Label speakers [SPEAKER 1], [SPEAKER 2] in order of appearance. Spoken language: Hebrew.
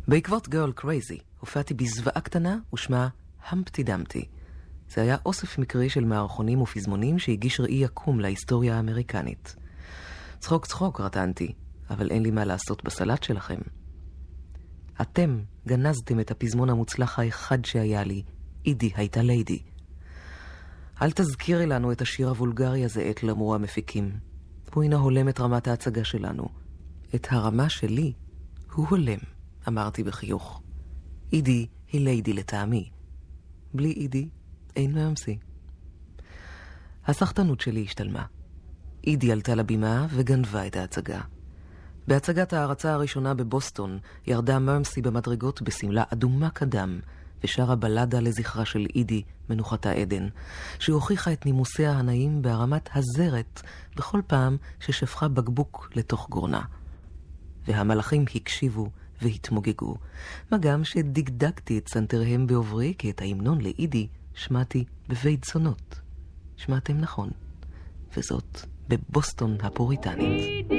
[SPEAKER 1] בעקבות Girl Crazy הופעתי בזוועה קטנה ושמה המפטי דמפטי. זה היה אוסף מקרי של מערכונים ופזמונים שהגיש ראי יקום להיסטוריה האמריקנית. צחוק צחוק רטנתי, אבל אין לי מה לעשות בסלט שלכם. אתם גנזתם את הפזמון המוצלח האחד שהיה לי, אידי הייתה ליידי. אל תזכירי לנו את השיר הוולגרי הזה, עת למרו המפיקים. הוא אינו הולם את רמת ההצגה שלנו. את הרמה שלי הוא הולם, אמרתי בחיוך. אידי היא ליידי לטעמי. בלי אידי אין מאמצי. הסחטנות שלי השתלמה. אידי עלתה לבימה וגנבה את ההצגה. בהצגת ההרצה הראשונה בבוסטון ירדה מרמסי במדרגות בסמלה אדומה כדם ושרה בלדה לזכרה של אידי מנוחתה עדן, שהוכיחה את נימוסיה הנעים בהרמת הזרת בכל פעם ששפכה בקבוק לתוך גורנה. והמלאכים הקשיבו והתמוגגו, מה גם שדגדגתי את סנטריהם בעוברי, כי את ההמנון לאידי שמעתי בבית צונות. שמעתם נכון, וזאת בבוסטון הפוריטנית.